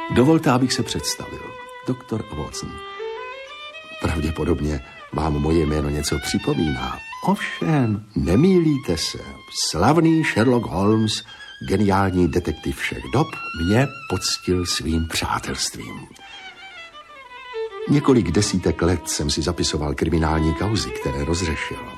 Dovolte, abych se představil. Doktor Watson. Pravděpodobně vám moje jméno něco připomíná. Ovšem, nemýlíte se. Slavný Sherlock Holmes, geniální detektiv všech dob, mě poctil svým přátelstvím. Několik desítek let jsem si zapisoval kriminální kauzy, které rozřešil.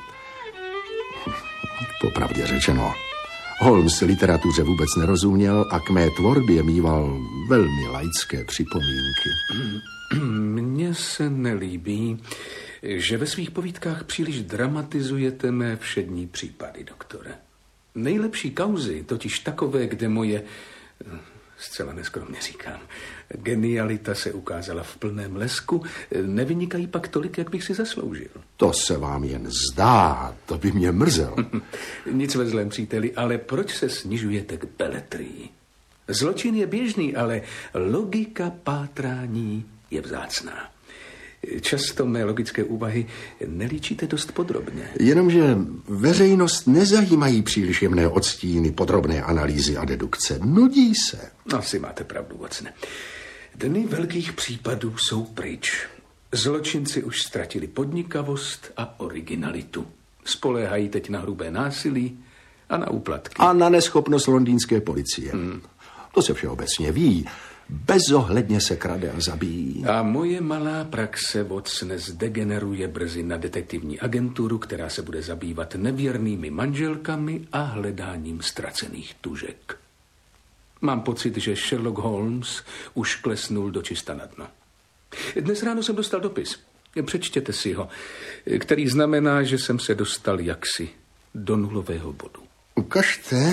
Popravdě řečeno, Holmes literatuře vůbec nerozuměl a k mé tvorbě mýval velmi laické připomínky. Mně se nelíbí, že ve svých povídkách příliš dramatizujete mé všední případy, doktore. Nejlepší kauzy, totiž takové, kde moje, zcela neskromně říkám, genialita se ukázala v plném lesku, nevynikají pak tolik, jak bych si zasloužil. To se vám jen zdá, to by mě mrzelo. Nic ve zlém, příteli, ale proč se snižujete k beletrii? Zločin je běžný, ale logika pátrání je vzácná. Často mé logické úvahy nelíčíte dost podrobně. Jenomže veřejnost nezajímají příliš jemné odstíny, podrobné analýzy a dedukce. Nudí se. Asi máte pravdu, Watsone. Dny velkých případů jsou pryč. Zločinci už ztratili podnikavost a originalitu. Spoléhají teď na hrubé násilí a na úplatky. A na neschopnost londýnské policie. To se všeobecně ví. Bezohledně se krade a zabíjí. A moje malá praxe, Watsone, zdegeneruje brzy na detektivní agenturu, která se bude zabývat nevěrnými manželkami a hledáním ztracených tužek. Mám pocit, že Sherlock Holmes už klesnul do čista na dno. Dnes ráno jsem dostal dopis. Přečtěte si ho, který znamená, že jsem se dostal jaksi do nulového bodu. Ukažte.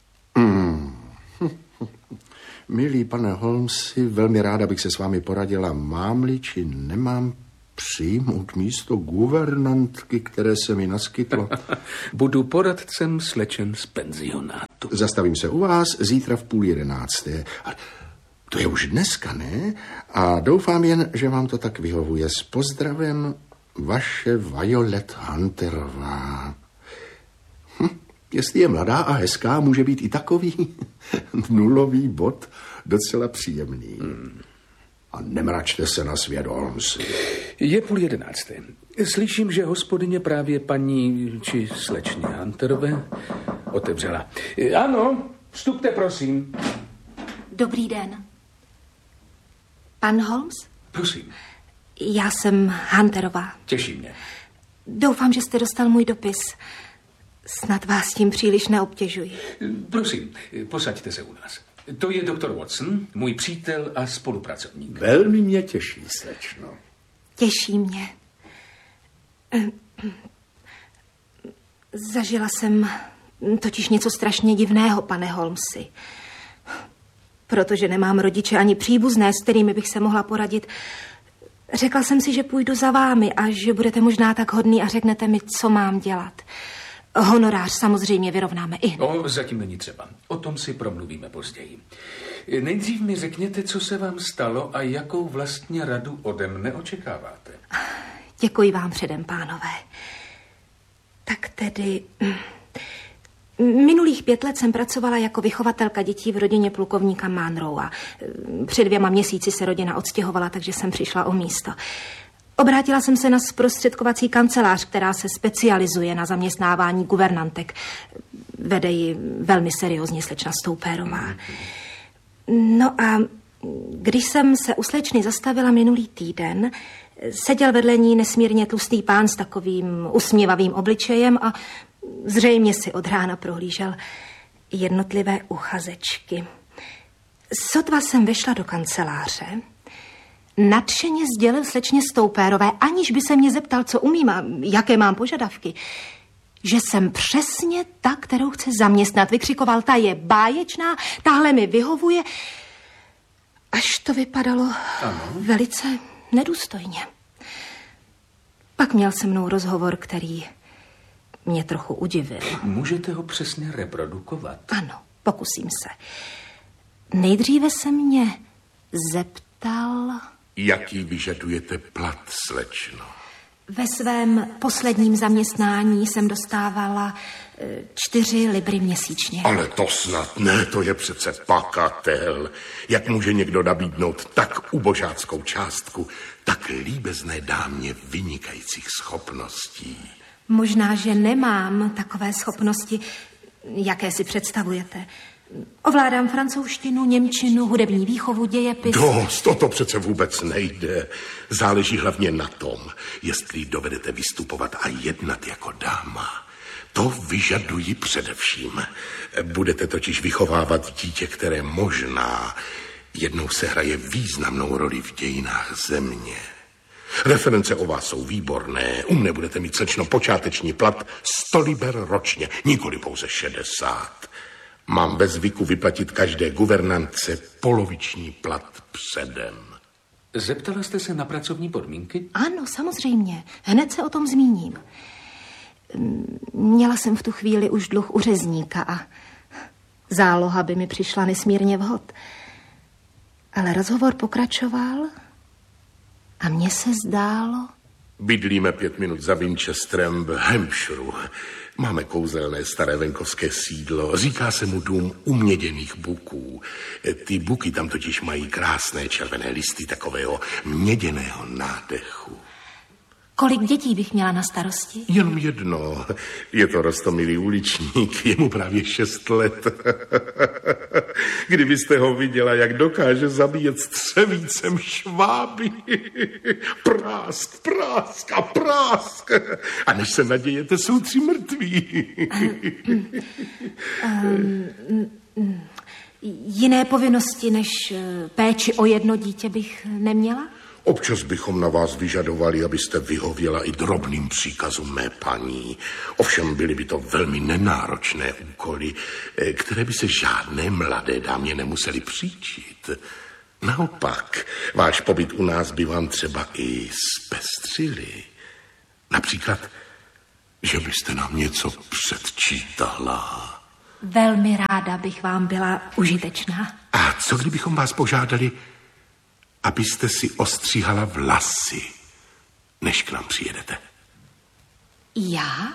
Milý pane Holmesi, velmi ráda bych se s vámi poradila, mám-li či nemám přijmout místo guvernantky, které se mi naskytlo. Budu poradcem slečen z penzionátu. Zastavím se u vás zítra v 10:30. To je už dneska, ne? A doufám jen, že vám to tak vyhovuje. S pozdravem, vaše Violet Hunterová. Jestli je mladá a hezká, může být i takový nulový bod docela příjemný. A nemračte se na svět, Holmes. Je 10:30. Slyším, že hospodyně právě paní či slečně Hunterové otevřela. Ano, vstupte, prosím. Dobrý den. Pan Holmes? Prosím. Já jsem Hunterová. Těší mě. Doufám, že jste dostal můj dopis. Snad vás tím příliš neobtěžuji. Prosím, posaďte se u nás. To je doktor Watson, můj přítel a spolupracovník. Velmi mě těší, slečno. Těší mě. Zažila jsem totiž něco strašně divného, pane Holmesi. Protože nemám rodiče ani příbuzné, s kterými bych se mohla poradit. Řekla jsem si, že půjdu za vámi a že budete možná tak hodný a řeknete mi, co mám dělat. Honorář samozřejmě vyrovnáme i hned. Zatím není třeba. O tom si promluvíme později. Nejdřív mi řekněte, co se vám stalo a jakou vlastně radu ode mne očekáváte. Děkuji vám předem, pánové. Tak tedy... Minulých 5 let jsem pracovala jako vychovatelka dětí v rodině plukovníka Monroe a před 2 měsíci se rodina odstěhovala, takže jsem přišla o místo. Obrátila jsem se na zprostředkovací kancelář, která se specializuje na zaměstnávání guvernantek. Vede ji velmi seriózně slečna Stoupérová. No a když jsem se u slečny zastavila minulý týden, seděl vedle ní nesmírně tlustý pán s takovým usměvavým obličejem a zřejmě si od rána prohlížel jednotlivé uchazečky. Sotva jsem vešla do kanceláře, nadšeně sdělil slečně Stoupérové, aniž by se mě zeptal, co umím a jaké mám požadavky, že jsem přesně ta, kterou chce zaměstnat. Vykřikoval, ta je báječná, tahle mi vyhovuje, až to vypadalo velice nedůstojně. Pak měl se mnou rozhovor, který mě trochu udivil. Můžete ho přesně reprodukovat? Ano, pokusím se. Nejdříve se mě zeptal... Jaký vyžadujete plat, slečno? Ve svém posledním zaměstnání jsem dostávala 4 libry měsíčně. Ale to snad ne, to je přece pakatel. Jak může někdo nabídnout tak ubožáckou částku tak líbezné dámě vynikajících schopností? Možná, že nemám takové schopnosti, jaké si představujete. Ovládám francouzštinu, němčinu, hudební výchovu, dějepis. Dost, to přece vůbec nejde. Záleží hlavně na tom, jestli dovedete vystupovat a jednat jako dáma. To vyžaduji především. Budete totiž vychovávat dítě, které možná jednou sehraje významnou roli v dějinách země. Reference o vás jsou výborné. U mne budete mít, slečno, počáteční plat 100 liber ročně, nikoli pouze 60. Mám ve zvyku vyplatit každé guvernantce poloviční plat předem. Zeptala jste se na pracovní podmínky? Ano, samozřejmě. Hned se o tom zmíním. Měla jsem v tu chvíli už dluh u řezníka a záloha by mi přišla nesmírně vhod. Ale rozhovor pokračoval a mně se zdálo... Bydlíme 5 minut za Winchesterem v Hampshireu. Máme kouzelné staré venkovské sídlo. Říká se mu dům uměděných buků. Ty buky tam totiž mají krásné červené listy takového měděného nádechu. Kolik dětí bych měla na starosti? Jenom jedno. Je to roztomilý uličník, je mu právě 6 let. Kdybyste ho viděla, jak dokáže zabíjet střevícem šváby. Prásk, prásk a prásk. A než se nadějete, jsou 3 mrtví. Jiné povinnosti než péči o jedno dítě bych neměla? Občas bychom na vás vyžadovali, abyste vyhověla i drobným příkazům mé paní. Ovšem byly by to velmi nenáročné úkoly, které by se žádné mladé dámě nemuseli příčit. Naopak, váš pobyt u nás by vám třeba i zpestřili. Například, že byste nám něco předčítala. Velmi ráda bych vám byla užitečná. A co kdybychom vás požádali, abyste si ostříhala vlasy, než k nám přijedete? Já?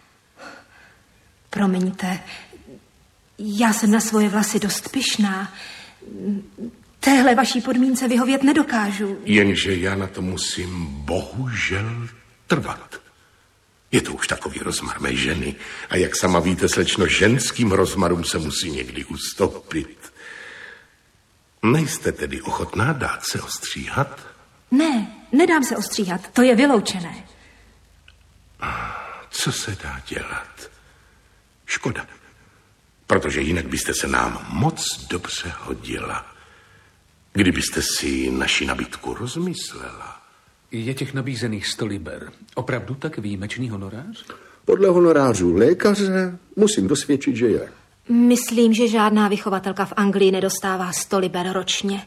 Promiňte, já jsem na svoje vlasy dost pyšná. Téhle vaší podmínce vyhovět nedokážu. Jenže já na to musím bohužel trvat. Je to už takový rozmar mé ženy. A jak sama víte, slečno, ženským rozmarům se musí někdy ustoupit. Nejste tedy ochotná dát se ostříhat? Ne, nedám se ostříhat, to je vyloučené. Co se dá dělat? Škoda, protože jinak byste se nám moc dobře hodila. Kdybyste si naši nabídku rozmyslela. Je těch nabízených 100 liber opravdu tak výjimečný honorář? Podle honorářů lékaře musím dosvědčit, že je. Myslím, že žádná vychovatelka v Anglii nedostává 100 liber ročně.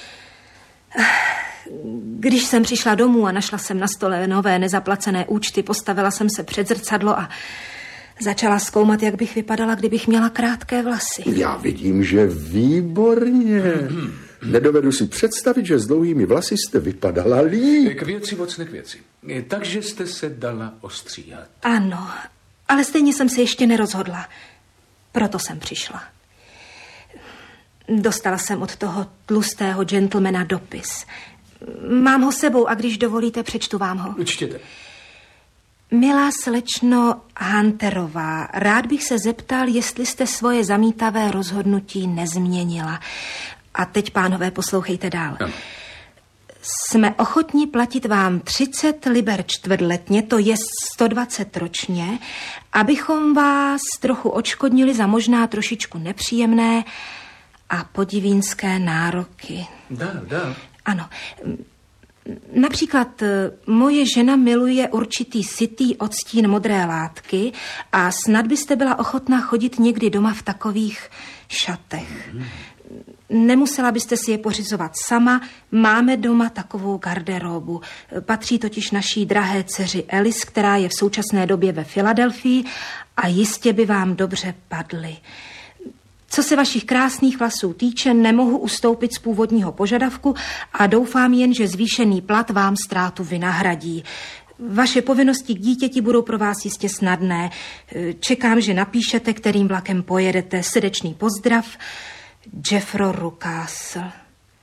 Když jsem přišla domů a našla jsem na stole nové nezaplacené účty, postavila jsem se před zrcadlo a začala zkoumat, jak bych vypadala, kdybych měla krátké vlasy. Já vidím, že výborně. Nedovedu si představit, že s dlouhými vlasy jste vypadala líp. K věci, mocne k věci. Takže jste se dala ostříhat. Ano, ale stejně jsem se ještě nerozhodla. Proto jsem přišla. Dostala jsem od toho tlustého gentlemana dopis. Mám ho sebou a když dovolíte, přečtu vám ho. Čtěte. Milá slečno Hunterová, rád bych se zeptal, jestli jste svoje zamítavé rozhodnutí nezměnila. A teď, pánové, poslouchejte dál. Ano. Jsme ochotni platit vám 30 liber čtvrtletně, to je 120 ročně, abychom vás trochu odškodnili za možná trošičku nepříjemné a podivínské nároky. Dál. Ano. Například moje žena miluje určitý sytý odstín modré látky a snad byste byla ochotná chodit někdy doma v takových šatech. Nemusela byste si je pořizovat sama, máme doma takovou garderobu. Patří totiž naší drahé dceři Alice, která je v současné době ve Filadelfii a jistě by vám dobře padly. Co se vašich krásných vlasů týče, nemohu ustoupit z původního požadavku a doufám jen, že zvýšený plat vám ztrátu vynahradí. Vaše povinnosti k dítěti budou pro vás jistě snadné. Čekám, že napíšete, kterým vlakem pojedete. Srdečný pozdrav, Geoffroy Rucastle.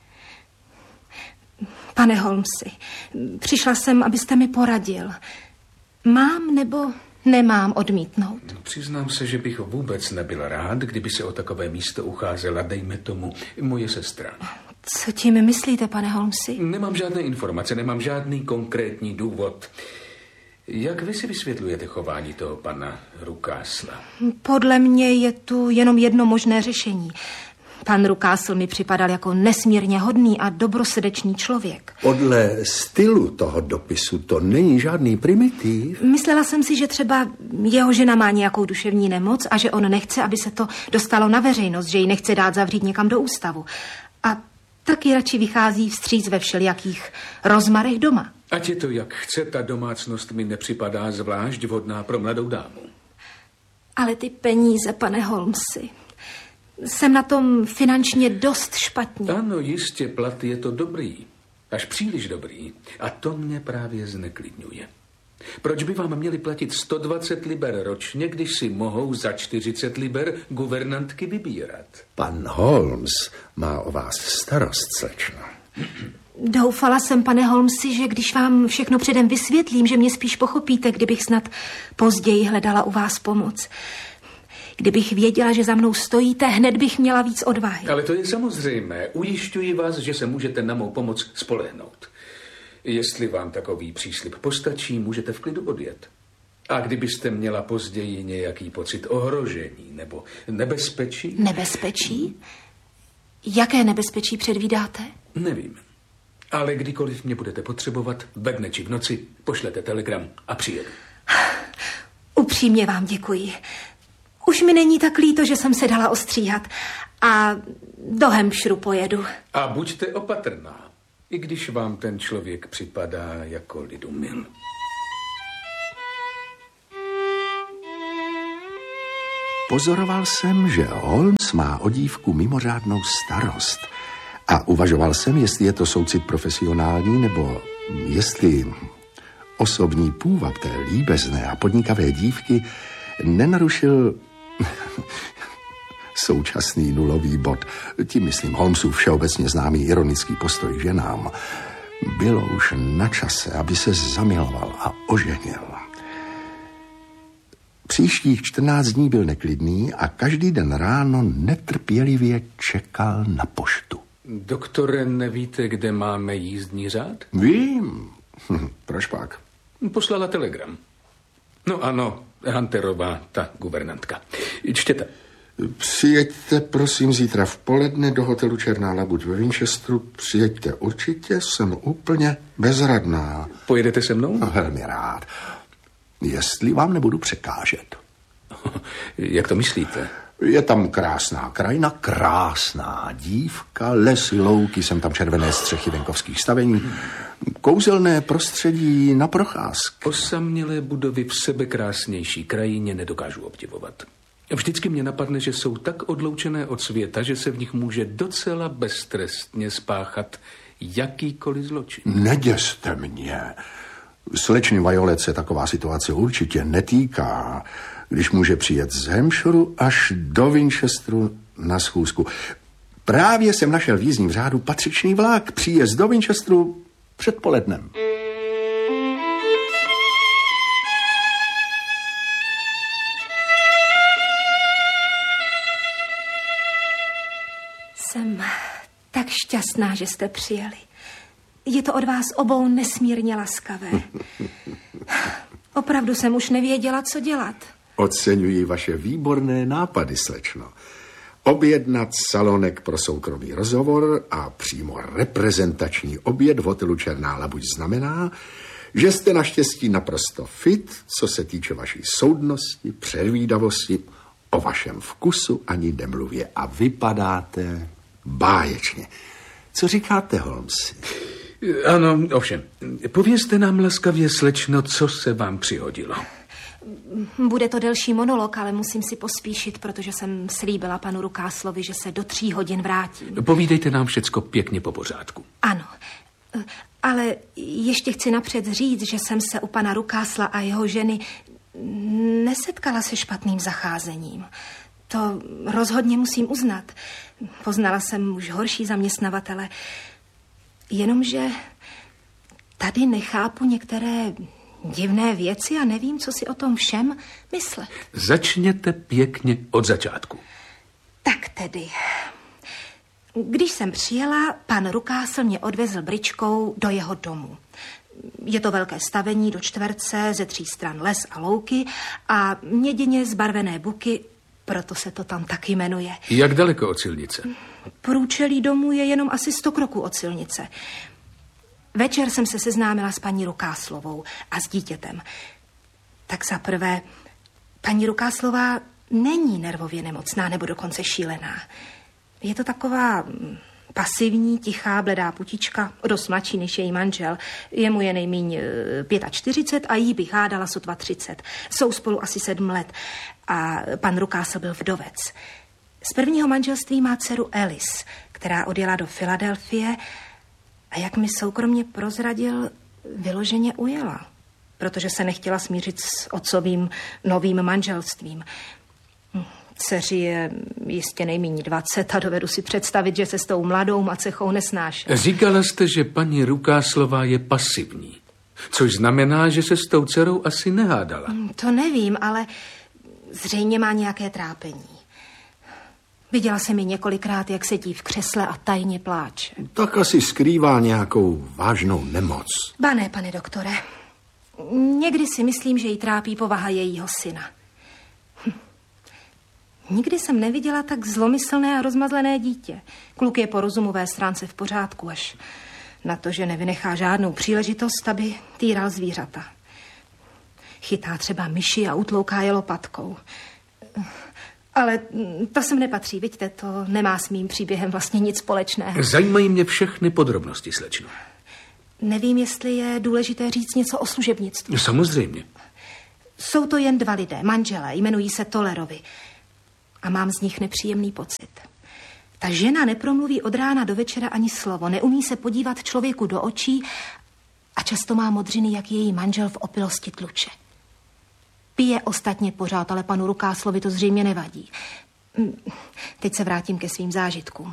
Pane Holmesi, přišla jsem, abyste mi poradil. Mám nebo nemám odmítnout? Přiznám se, že bych vůbec nebyl rád, kdyby se o takové místo ucházela, dejme tomu, moje sestra. Co tím myslíte, pane Holmesi? Nemám žádné informace, nemám žádný konkrétní důvod. Jak vy si vysvětlujete chování toho pana Rucastlea? Podle mě je tu jenom jedno možné řešení. Pan Rucastle mi připadal jako nesmírně hodný a dobrosrdečný člověk. Podle stylu toho dopisu to není žádný primitiv. Myslela jsem si, že třeba jeho žena má nějakou duševní nemoc a že on nechce, aby se to dostalo na veřejnost, že ji nechce dát zavřít někam do ústavu. A taky radši vychází vstříc ve všelijakých rozmarech doma. Ať je to jak chce, ta domácnost mi nepřipadá zvlášť vhodná pro mladou dámu. Ale ty peníze, pane Holmesi, jsem na tom finančně dost špatně. Ano, jistě, plat je to dobrý. Až příliš dobrý. A to mě právě zneklidňuje. Proč by vám měli platit 120 liber ročně, když si mohou za 40 liber guvernantky vybírat? Pan Holmes má o vás starost, slečno. Doufala jsem, pane Holmesi, že když vám všechno předem vysvětlím, že mě spíš pochopíte, kdybych snad později hledala u vás pomoc. Kdybych věděla, že za mnou stojíte, hned bych měla víc odvahy. Ale to je samozřejmé. Ujišťuji vás, že se můžete na mou pomoc spolehnout. Jestli vám takový příslib postačí, můžete v klidu odjet. A kdybyste měla později nějaký pocit ohrožení nebo nebezpečí... Nebezpečí? Jaké nebezpečí předvídáte? Nevím. Ale kdykoliv mě budete potřebovat, ve dne či v noci, pošlete telegram a přijedu. Upřímně vám děkuji. Už mi není tak líto, že jsem se dala ostříhat. A do Hampshireu pojedu. A buďte opatrná, i když vám ten člověk připadá jako lidumil. Pozoroval jsem, že Holmes má o dívku mimořádnou starost. A uvažoval jsem, jestli je to soucit profesionální, nebo jestli osobní půvab té líbezné a podnikavé dívky nenarušil současný nulový bod. Tím myslím Holmesův všeobecně známý ironický postoj k ženám. Bylo už na čase, aby se zamiloval a oženil. Příštích 14 dní byl neklidný a každý den ráno netrpělivě čekal na poštu. Doktore, nevíte, kde máme jízdní řád? Vím. Proč pak? Poslala telegram. No ano, Hunterová, ta guvernantka. Čtěte. Přijeďte, prosím, zítra v poledne do hotelu Černá labuť ve Winchesteru. Přijeďte určitě, jsem úplně bezradná. Pojedete se mnou? No, velmi rád. Jestli vám nebudu překážet. Jak to myslíte? Je tam krásná krajina, krásná dívka, lesy, louky, jsem tam červené střechy venkovských stavení, kouzelné prostředí na procházky. Osamělé budovy v sebekrásnější krajině nedokážu obdivovat. Vždycky mě napadne, že jsou tak odloučené od světa, že se v nich může docela beztrestně spáchat jakýkoliv zločin. Neděste mě. Slečny Violet se taková situace určitě netýká, když může přijet z Hampshireu až do Winchesteru na schůzku. Právě jsem našel v jízdním řádu patřičný vlak, příjezd do Winchesteru předpolednem. Jsem tak šťastná, že jste přijeli. Je to od vás obou nesmírně laskavé. Opravdu jsem už nevěděla, co dělat. Oceňuji vaše výborné nápady, slečno. Objednat salonek pro soukromý rozhovor a přímo reprezentační oběd v hotelu Černá labuť znamená, že jste naštěstí naprosto fit, co se týče vaší soudnosti, předvídavosti, o vašem vkusu ani nemluvě a vypadáte báječně. Co říkáte, Holmesi? Ano, ovšem. Povězte nám laskavě, slečno, co se vám přihodilo. Bude to delší monolog, ale musím si pospíšit, protože jsem slíbila panu Rucastlovi, že se do 3 hodin vrátím. Povídejte nám všecko pěkně po pořádku. Ano. Ale ještě chci napřed říct, že jsem se u pana Rukásla a jeho ženy nesetkala se špatným zacházením. To rozhodně musím uznat. Poznala jsem už horší zaměstnavatele. Jenomže tady nechápu některé divné věci a nevím, co si o tom všem myslet. Začněte pěkně od začátku. Tak tedy. Když jsem přijela, pan Rukásl mě odvezl bričkou do jeho domu. Je to velké stavení do čtverce, ze 3 stran les a louky a měděně zbarvené buky, proto se to tam tak jmenuje. Jak daleko od silnice? Průčelí domu je jenom asi 100 kroků od silnice. Večer jsem se seznámila s paní Rukáslovou a s dítětem. Tak za prvé, paní Rukáslová není nervově nemocná nebo dokonce šílená. Je to taková pasivní, tichá, bledá putička, dost mladší než její manžel. Jemu je nejmíň 45 a jí bych hádala sotva 30. Jsou spolu asi 7 let a pan Rukásl byl vdovec. Z prvního manželství má dceru Alice, která odjela do Filadelfie a jak mi soukromně prozradil, vyloženě ujela, protože se nechtěla smířit s otcovým novým manželstvím. Dceři je jistě nejméně 20 a dovedu si představit, že se s tou mladou macechou nesnášela. Říkala jste, že paní Rukáslová je pasivní, což znamená, že se s tou dcerou asi nehádala. To nevím, ale zřejmě má nějaké trápení. Viděla jsem ji několikrát, jak sedí v křesle a tajně pláče. Tak asi skrývá nějakou vážnou nemoc. Ba ne, pane doktore. Někdy si myslím, že jí trápí povaha jejího syna. Nikdy jsem neviděla tak zlomyslné a rozmazlené dítě. Kluk je po rozumové stránce v pořádku, až na to, že nevynechá žádnou příležitost, aby týral zvířata. Chytá třeba myši a utlouká je lopatkou. Ale to sem nepatří, vidíte, to nemá s mým příběhem vlastně nic společného. Zajímají mě všechny podrobnosti, slečno. Nevím, jestli je důležité říct něco o služebnictví. Samozřejmě. Jsou to jen 2 lidé, manželé, jmenují se Tollerovi. A mám z nich nepříjemný pocit. Ta žena nepromluví od rána do večera ani slovo, neumí se podívat člověku do očí a často má modřiny, jak její manžel v opilosti tluče. Pije ostatně pořád, ale panu Rukáslovi to zřejmě nevadí. Teď se vrátím ke svým zážitkům.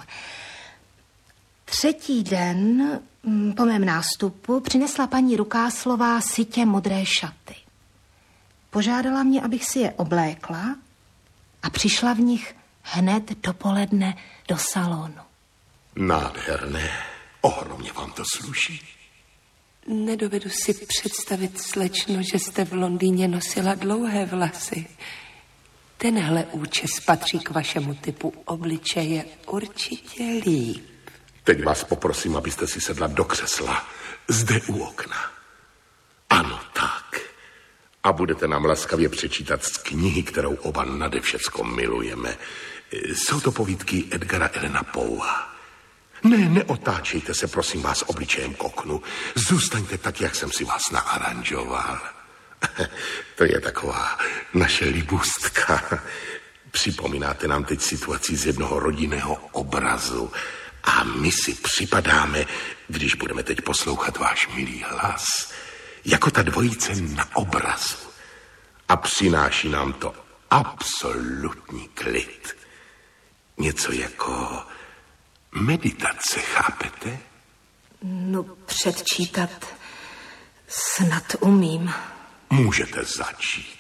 3. den po mém nástupu přinesla paní Rukáslová sytě modré šaty. Požádala mě, abych si je oblékla a přišla v nich hned dopoledne do salonu. Nádherné. Ohromně vám to sluší. Nedovedu si představit, slečno, že jste v Londýně nosila dlouhé vlasy. Tenhle účes patří k vašemu typu obličeje určitě líp. Teď vás poprosím, abyste si sedla do křesla. Zde u okna. Ano, tak. A budete nám laskavě přečítat z knihy, kterou oba nade všecko milujeme. Jsou to povídky Edgara Allena Poea. Ne, neotáčejte se, prosím vás, obličejem k oknu. Zůstaňte tak, jak jsem si vás naaranžoval. To je taková naše libůstka. Připomínáte nám teď situaci z jednoho rodinného obrazu. A my si připadáme, když budeme teď poslouchat váš milý hlas, jako ta dvojice na obrazu. A přináší nám to absolutní klid. Něco jako meditace, chápete? No, předčítat snad umím. Můžete začít.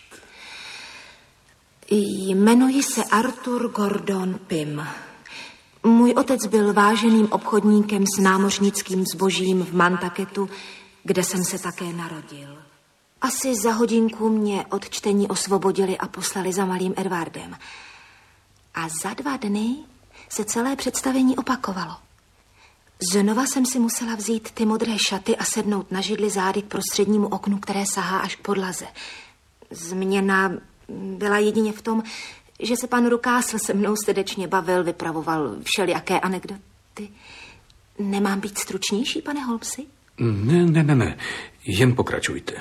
Jmenuji se Arthur Gordon Pym. Můj otec byl váženým obchodníkem s námořnickým zbožím v Nantucketu, kde jsem se také narodil. Asi za hodinku mě od čtení osvobodili a poslali za malým Edwardem. A za 2 dny se celé představení opakovalo. Znova jsem si musela vzít ty modré šaty a sednout na židli zády k prostřednímu oknu, které sahá až k podlaze. Změna byla jedině v tom, že se pan Rukásl se mnou srdečně bavil, vypravoval všelijaké anekdoty. Nemám být stručnější, pane Holmesi? Ne. Jen pokračujte.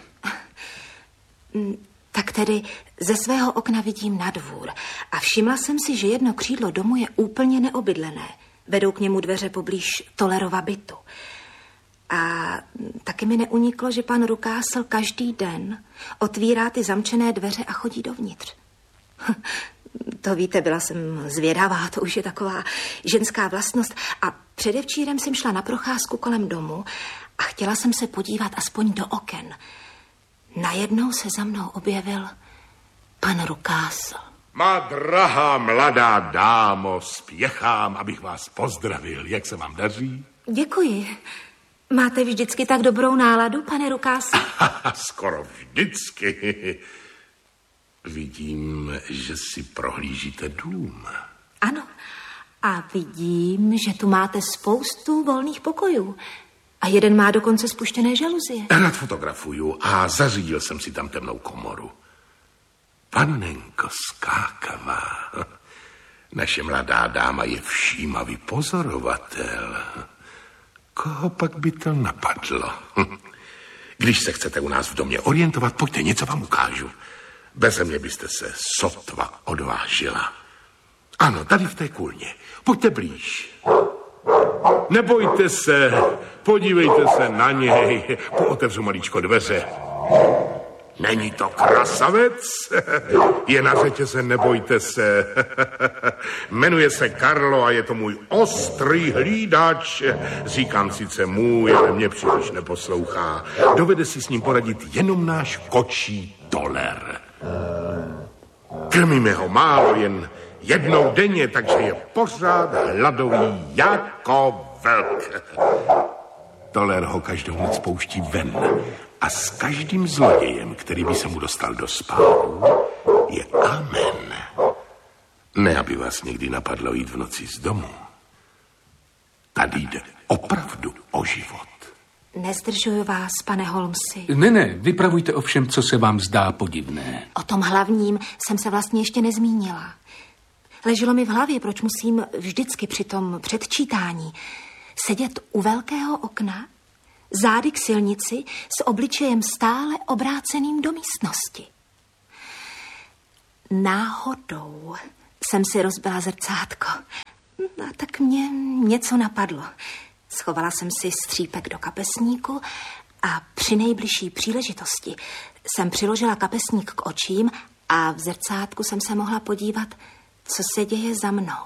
Tak tedy ze svého okna vidím na dvůr a všimla jsem si, že jedno křídlo domu je úplně neobydlené. Vedou k němu dveře poblíž Tollerova bytu. A taky mi neuniklo, že pan Rukásl každý den otvírá ty zamčené dveře a chodí dovnitř. To víte, byla jsem zvědavá, to už je taková ženská vlastnost. A předevčírem jsem šla na procházku kolem domu a chtěla jsem se podívat aspoň do oken. Najednou se za mnou objevil pan Rukásl. Má drahá mladá dámo, spěchám, abych vás pozdravil. Jak se vám daří? Děkuji. Máte vždycky tak dobrou náladu, pane Rukásl? Skoro vždycky. Vidím, že si prohlížíte dům. Ano. A vidím, že tu máte spoustu volných pokojů. A jeden má dokonce spuštěné žaluzie. Rád fotografuju a zařídil jsem si tam temnou komoru. Panenko skákavá. Naše mladá dáma je všímavý pozorovatel. Koho pak by to napadlo? Když se chcete u nás v domě orientovat, pojďte, něco vám ukážu. Beze mě byste se sotva odvážila. Ano, tady v té kůlně. Pojďte blíž. Nebojte se, podívejte se na něj. Pootevřu maličko dveře. Není to krasavec? Je na řetěze, nebojte se. Jmenuje se Karlo a je to můj ostrý hlídač. Říkám sice můj, ale mě příliš neposlouchá. Dovede si s ním poradit jenom náš kočí Toler. Krmíme ho málo, jen jednou denně, takže je pořád hladový jako velk. Toler ho každou noc pouští ven a s každým zlodějem, který by se mu dostal do spánku, je amen. Ne, aby vás někdy napadlo jít v noci z domu. Tady jde opravdu o život. Nezdržuju vás, pane Holmesi. Ne, vypravujte o všem, co se vám zdá podivné. O tom hlavním jsem se vlastně ještě nezmínila. Leželo mi v hlavě, proč musím vždycky při tom předčítání sedět u velkého okna, zády k silnici s obličejem stále obráceným do místnosti. Náhodou jsem si rozbila zrcátko. A tak mě něco napadlo. Schovala jsem si střípek do kapesníku a při nejbližší příležitosti jsem přiložila kapesník k očím a v zrcátku jsem se mohla podívat, co se děje za mnou.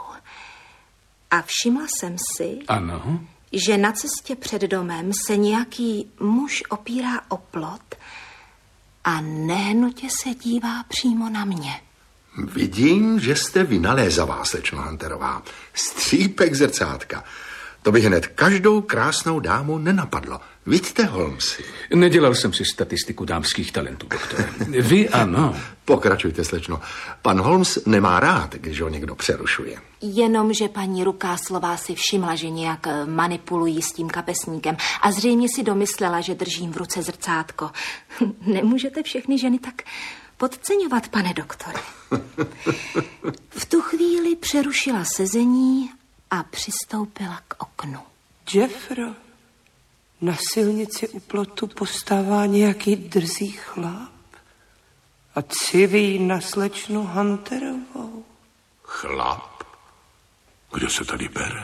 A všimla jsem si, Ano, že na cestě před domem se nějaký muž opírá o plot a nehnutě se dívá přímo na mě. Vidím, že jste vynalézavá, slečno Hunterová. Střípek zrcátka. To by hned každou krásnou dámu nenapadlo. Vidíte, Holmesi? nedělal jsem si statistiku dámských talentů, doktore. Vy ano. Pokračujte, slečno. Pan Holmes nemá rád, když ho někdo přerušuje. Jenomže paní Rukáslová si všimla, že nějak manipulují s tím kapesníkem a zřejmě si domyslela, že držím v ruce zrcátko. Nemůžete všechny ženy tak podceňovat, pane doktore. V tu chvíli přerušila sezení a přistoupila k oknu. Jeffro, na silnici u plotu postává nějaký drzý chlap a civí na slečnu Hunterovou. Chlap? Kdo se tady bere?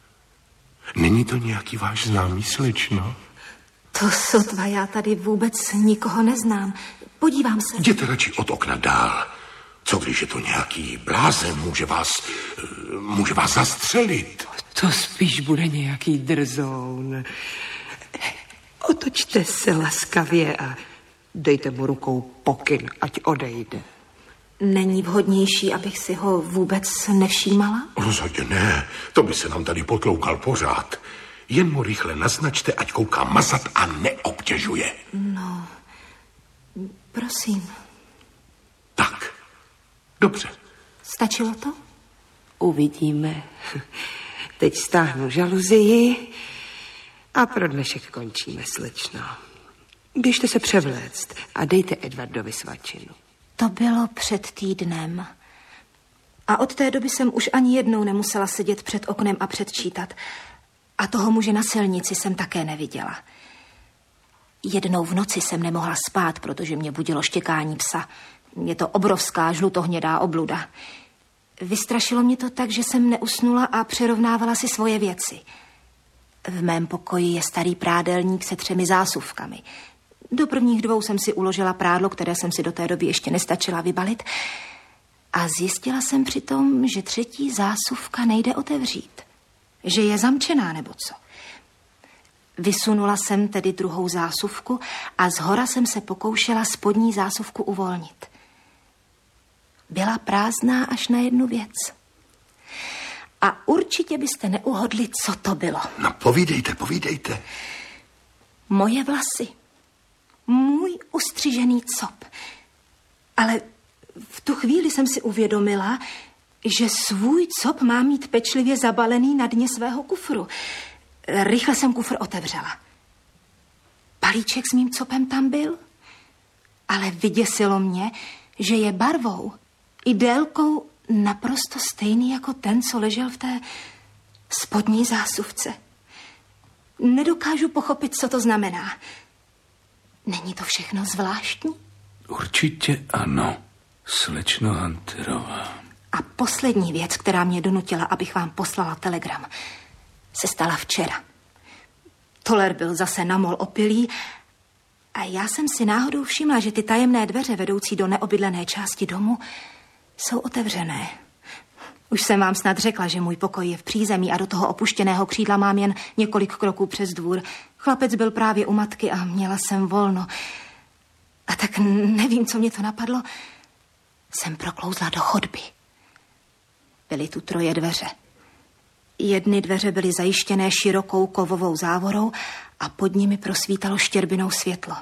Není to nějaký váš známý, slečno? To sotva, já tady vůbec nikoho neznám. Podívám se. Jděte radši od okna dál. Co když je to nějaký blázen, může vás zastřelit. To spíš bude nějaký drzoun. Otočte se laskavě a dejte mu rukou pokyn, ať odejde. Není vhodnější, abych si ho vůbec nevšímala? Rozhodně ne, to by se nám tady potloukal pořád. Jen mu rychle naznačte, ať kouká mazat a neobtěžuje. No, prosím. Tak, dobře. Stačilo to? Uvidíme. Teď stáhnu žaluzii a pro dnešek končíme, slečno. Běžte se převléct a dejte Edwardovi svačinu. To bylo před týdnem. A od té doby jsem už ani jednou nemusela sedět před oknem a předčítat. A toho muže na silnici jsem také neviděla. Jednou v noci jsem nemohla spát, protože mě budilo štěkání psa. Je to obrovská žlutohnědá obluda. Vystrašilo mě to tak, že jsem neusnula a přerovnávala si svoje věci. V mém pokoji je starý prádelník se 3 zásuvkami. Do prvních 2 jsem si uložila prádlo, které jsem si do té doby ještě nestačila vybalit. A zjistila jsem přitom, že 3. zásuvka nejde otevřít. Že je zamčená nebo co. Vysunula jsem tedy 2. zásuvku a zhora jsem se pokoušela spodní zásuvku uvolnit. Byla prázdná až na jednu věc. A určitě byste neuhodli, co to bylo. No, povídejte. Moje vlasy. Můj ustřižený cop. Ale v tu chvíli jsem si uvědomila, že svůj cop má mít pečlivě zabalený na dně svého kufru. Rychle jsem kufr otevřela. Balíček s mým copem tam byl, ale vyděsilo mě, že je barvou i délkou naprosto stejný jako ten, co ležel v té spodní zásuvce. Nedokážu pochopit, co to znamená. Není to všechno zvláštní? Určitě ano, slečno Hunterová. A poslední věc, která mě donutila, abych vám poslala telegram, se stala včera. Toler byl zase namol opilý a já jsem si náhodou všimla, že ty tajemné dveře vedoucí do neobydlené části domu jsou otevřené. Už jsem vám snad řekla, že můj pokoj je v přízemí a do toho opuštěného křídla mám jen několik kroků přes dvůr. Chlapec byl právě u matky a měla jsem volno. A tak nevím, co mě to napadlo. Jsem proklouzla do chodby. Byly tu 3 dveře. Jedny dveře byly zajištěné širokou kovovou závorou a pod nimi prosvítalo štěrbinou světlo.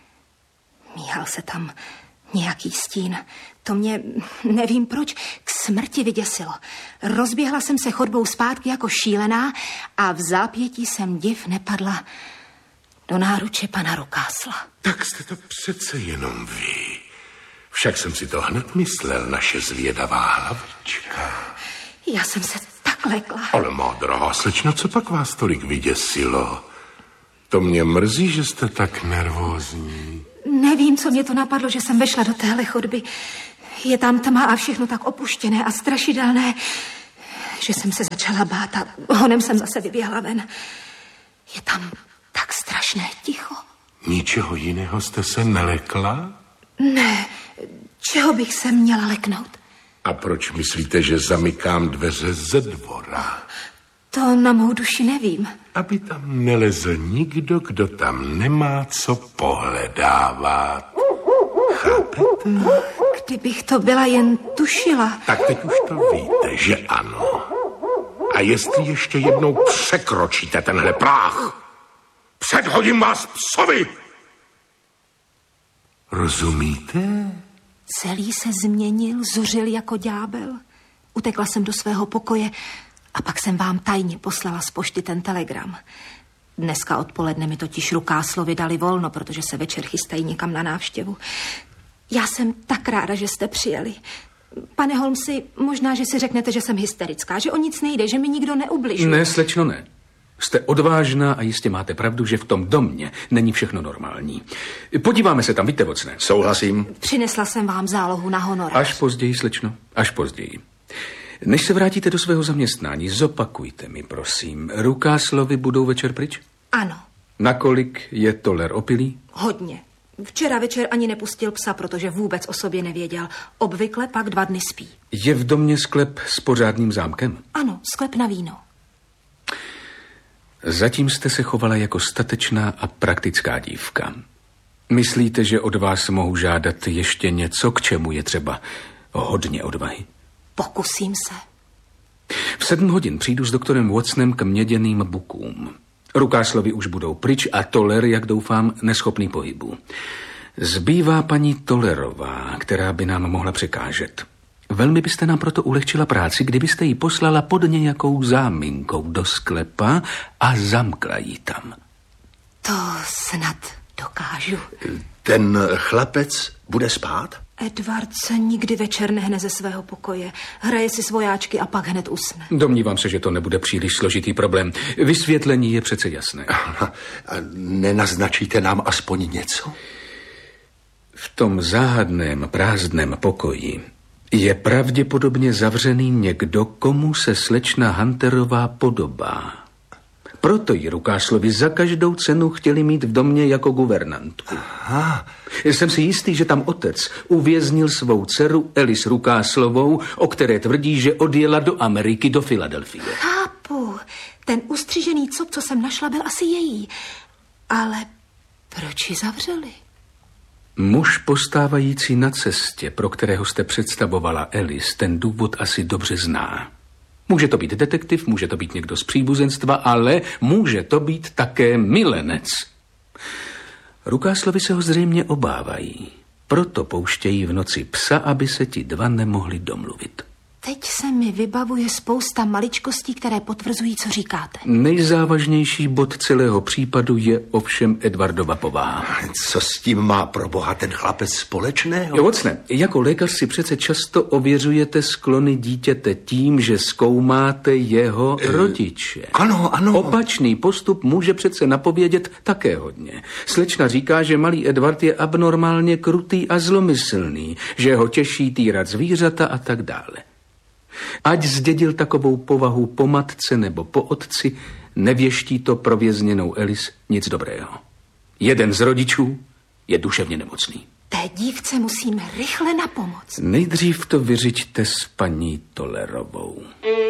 Míhal se tam nějaký stín. To mě, nevím proč, k smrti vyděsilo. Rozběhla jsem se chodbou zpátky jako šílená a v zápětí jsem div nepadla do náruče pana Rukásla. Tak jste to přece jenom vy. Však jsem si to hned myslel, naše zvědavá hlavička. Já jsem se tak lekla. Ale má drahá slečno, co pak vás tolik vyděsilo? To mě mrzí, že jste tak nervózní. Nevím, co mě to napadlo, že jsem vešla do téhle chodby. Je tam tma a všechno tak opuštěné a strašidelné, že jsem se začala bát a honem jsem zase vyběhla ven. Je tam tak strašné ticho. Ničeho jiného jste se nelekla? Ne, čeho bych se měla leknout? A proč myslíte, že zamykám dveře ze dvora? To na mou duši nevím. Aby tam nelezl nikdo, kdo tam nemá co pohledávat. Chápete? Kdybych to byla jen tušila. Tak teď už to víte, že ano. A jestli ještě jednou překročíte tenhle práh, předhodím vás psovi. Rozumíte? Celý se změnil, zuřil jako ďábel. Utekla jsem do svého pokoje a pak jsem vám tajně poslala z pošty ten telegram. Dneska odpoledne mi totiž Rukáslovi dali volno, protože se večer chystají někam na návštěvu. Já jsem tak ráda, že jste přijeli. Pane Holmesi, možná, že si řeknete, že jsem hysterická, že o nic nejde, že mi nikdo neubližuje. Ne, slečno, ne. Jste odvážná a jistě máte pravdu, že v tom domě není všechno normální. Podíváme se tam, víte, vocné. Souhlasím. Přinesla jsem vám zálohu na honorář. Až později, slečno, až později. Než se vrátíte do svého zaměstnání, zopakujte mi, prosím. Rukáslovi budou večer pryč? Ano. Nakolik je Toler opilý? Hodně. Včera večer ani nepustil psa, protože vůbec o sobě nevěděl. Obvykle pak 2 dny spí. Je v domě sklep s pořádným zámkem? Ano, sklep na víno. Zatím jste se chovala jako statečná a praktická dívka. Myslíte, že od vás mohu žádat ještě něco, k čemu je třeba hodně odvahy? Pokusím se. V 7 hodin přijdu s doktorem Watsonem k měděným bukům. Rukáslovi už budou pryč a Toler, jak doufám, neschopný pohybu. Zbývá paní Tolerová, která by nám mohla překážet. Velmi byste nám proto ulehčila práci, kdybyste ji poslala pod nějakou záminkou do sklepa a zamkla ji tam. To snad dokážu. Ten chlapec bude spát? Edward se nikdy večer nehne ze svého pokoje. Hraje si svojáčky a pak hned usne. Domnívám se, že to nebude příliš složitý problém. Vysvětlení je přece jasné. A nenaznačíte nám aspoň něco? V tom záhadném prázdném pokoji je pravděpodobně zavřený někdo, komu se slečna Hunterová podobá. Proto ji Rukáslovi za každou cenu chtěli mít v domě jako guvernantku. Aha. Jsem si jistý, že tam otec uvěznil svou dceru Elis Rukáslovou, o které tvrdí, že odjela do Ameriky, do Filadelfie. Chápu. Ten ustřižený cop, co jsem našla, byl asi její. Ale proč ji zavřeli? Muž postávající na cestě, pro kterého jste představovala Elis, ten důvod asi dobře zná. Může to být detektiv, může to být někdo z příbuzenstva, ale může to být také milenec. Rukáslovi se ho zřejmě obávají. Proto pouštějí v noci psa, aby se ti dva nemohli domluvit. Teď se mi vybavuje spousta maličkostí, které potvrzují, co říkáte. Nejzávažnější bod celého případu je ovšem Edwardova povaha. Co s tím má pro boha ten chlapec společného? Jo, Watson, jako lékař si přece často ověřujete sklony dítěte tím, že zkoumáte jeho rodiče. Ano, ano. Opačný postup může přece napovědět také hodně. Slečna říká, že malý Edward je abnormálně krutý a zlomyslný, že ho těší týrat zvířata a tak dále. Ať zdědil takovou povahu po matce nebo po otci, nevěští to pro vězněnou Elis nic dobrého. Jeden z rodičů je duševně nemocný. Té dívce musíme rychle napomoct. Nejdřív to vyřiďte s paní Tollerovou.